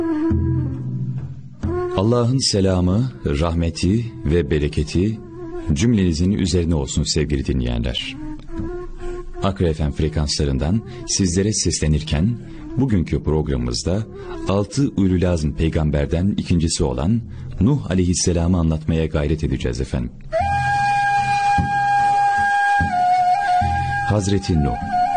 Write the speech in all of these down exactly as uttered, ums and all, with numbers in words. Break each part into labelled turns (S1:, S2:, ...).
S1: Allah'ın selamı, rahmeti ve bereketi cümlenizin üzerine olsun sevgili dinleyenler. Akre F M frekanslarından sizlere seslenirken bugünkü programımızda altı ululazm peygamberden ikincisi olan Nuh aleyhisselamı anlatmaya gayret edeceğiz efendim. Hazreti Nuh.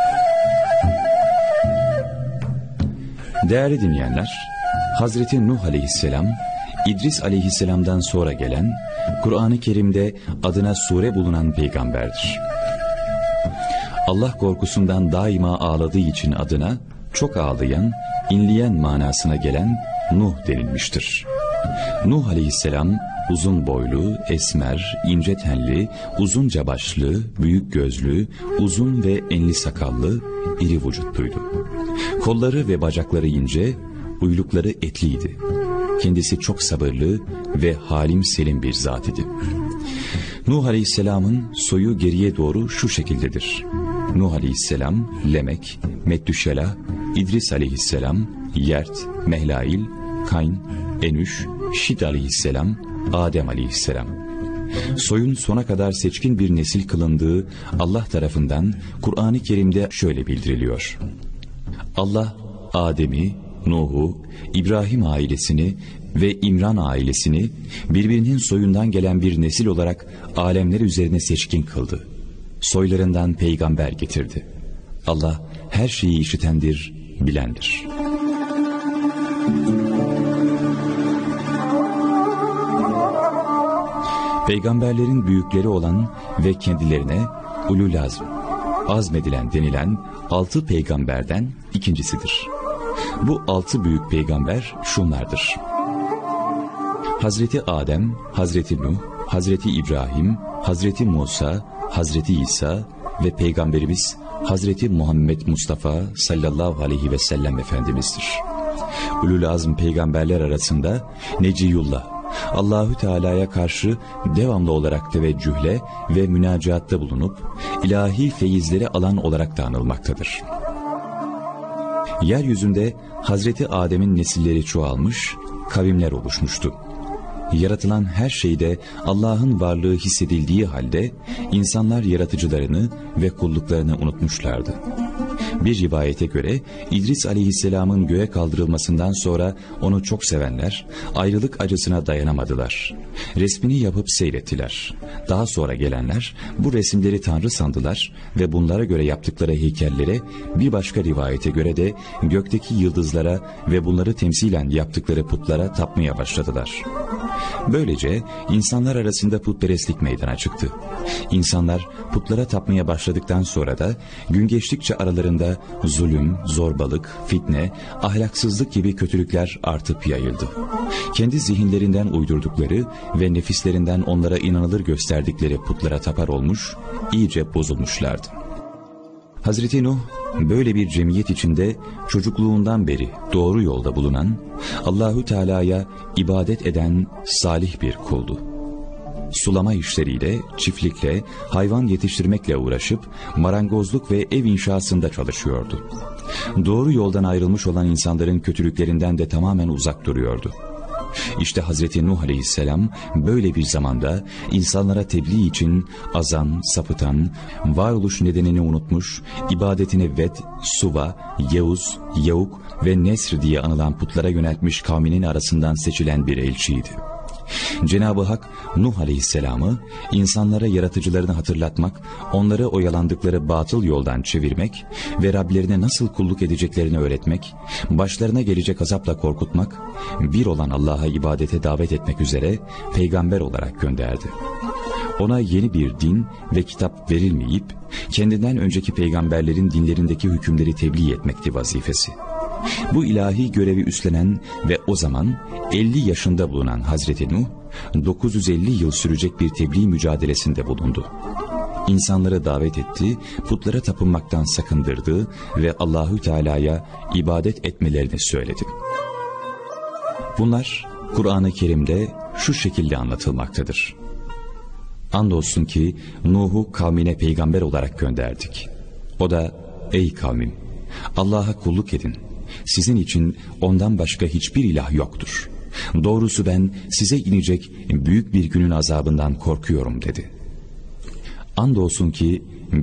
S1: Değerli dinleyenler, Hazreti Nuh aleyhisselam, İdris aleyhisselamdan sonra gelen, Kur'an-ı Kerim'de adına sure bulunan peygamberdir. Allah korkusundan daima ağladığı için adına çok ağlayan, inleyen manasına gelen Nuh denilmiştir. Nuh aleyhisselam uzun boylu, esmer, ince tenli, uzunca başlı, büyük gözlü, uzun ve enli sakallı, iri vücutluydu. Kolları ve bacakları ince, uylukları etliydi. Kendisi çok sabırlı ve halim selim bir zat idi. Nuh aleyhisselamın soyu geriye doğru şu şekildedir. Nuh aleyhisselam, Lemek, Meddüşela, İdris aleyhisselam, Yert, Mehlail, Kayn, Enüş, Şid aleyhisselam, Adem aleyhisselam. Soyun sona kadar seçkin bir nesil kılındığı Allah tarafından Kur'an-ı Kerim'de şöyle bildiriliyor. Allah, Adem'i, Nuh'u, İbrahim ailesini ve İmran ailesini birbirinin soyundan gelen bir nesil olarak alemler üzerine seçkin kıldı. Soylarından peygamber getirdi. Allah her şeyi işitendir, bilendir. Peygamberlerin büyükleri olan ve kendilerine ululazm, azmedilen denilen altı peygamberden ikincisidir. Bu altı büyük peygamber şunlardır: Hazreti Adem, Hazreti Nuh, Hazreti İbrahim, Hazreti Musa, Hazreti İsa ve Peygamberimiz Hazreti Muhammed Mustafa sallallahu aleyhi ve sellem Efendimiz'dir. Ulul-azm peygamberler arasında Neciyullah, Allahü Teala'ya karşı devamlı olarak teveccühle ve münacatta bulunup ilahi feyizleri alan olarak da anılmaktadır. Yeryüzünde Hazreti Adem'in nesilleri çoğalmış, kavimler oluşmuştu. Yaratılan her şeyde Allah'ın varlığı hissedildiği halde insanlar yaratıcılarını ve kulluklarını unutmuşlardı. Bir rivayete göre İdris aleyhisselamın göğe kaldırılmasından sonra onu çok sevenler ayrılık acısına dayanamadılar. Resmini yapıp seyrettiler. Daha sonra gelenler bu resimleri tanrı sandılar ve bunlara göre yaptıkları heykellere, bir başka rivayete göre de gökteki yıldızlara ve bunları temsilen yaptıkları putlara tapmaya başladılar. Böylece insanlar arasında putperestlik meydana çıktı. İnsanlar putlara tapmaya başladıktan sonra da gün geçtikçe aralarında zulüm, zorbalık, fitne, ahlaksızlık gibi kötülükler artıp yayıldı. Kendi zihinlerinden uydurdukları ve nefislerinden onlara inanılır gösterdikleri putlara tapar olmuş, iyice bozulmuşlardı. Hazreti Nuh böyle bir cemiyet içinde çocukluğundan beri doğru yolda bulunan, Allahü Teala'ya ibadet eden salih bir kuldu. Sulama işleriyle, çiftlikle, hayvan yetiştirmekle uğraşıp marangozluk ve ev inşasında çalışıyordu. Doğru yoldan ayrılmış olan insanların kötülüklerinden de tamamen uzak duruyordu. İşte Hazreti Nuh aleyhisselam böyle bir zamanda insanlara tebliğ için azan, sapıtan, varoluş nedenini unutmuş, ibadetini Ved, Suva, Yevuz, Yevuk ve Nesr diye anılan putlara yöneltmiş kavminin arasından seçilen bir elçiydi. Cenab-ı Hak Nuh aleyhisselamı insanlara yaratıcılarını hatırlatmak, onları oyalandıkları batıl yoldan çevirmek ve Rablerine nasıl kulluk edeceklerini öğretmek, başlarına gelecek azapla korkutmak, bir olan Allah'a ibadete davet etmek üzere peygamber olarak gönderdi. Ona yeni bir din ve kitap verilmeyip kendinden önceki peygamberlerin dinlerindeki hükümleri tebliğ etmekti vazifesi. Bu ilahi görevi üstlenen ve o zaman elli yaşında bulunan Hazreti Nuh, dokuz yüz elli yıl sürecek bir tebliğ mücadelesinde bulundu. İnsanları davet etti, putlara tapınmaktan sakındırdı ve Allahü Teala'ya ibadet etmelerini söyledi. Bunlar Kur'an-ı Kerim'de şu şekilde anlatılmaktadır. Andolsun ki Nuh'u kavmine peygamber olarak gönderdik. O da, ey kavmim, Allah'a kulluk edin, sizin için ondan başka hiçbir ilah yoktur. Doğrusu ben size inecek büyük bir günün azabından korkuyorum dedi. Andolsun ki